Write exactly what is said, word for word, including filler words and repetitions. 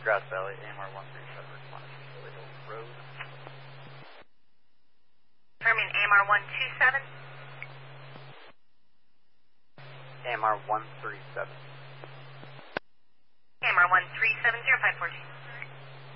Grass Valley, A M R one three seven, replenish Lily Hills Road. Confirming A M R one two seven. A M R one three seven.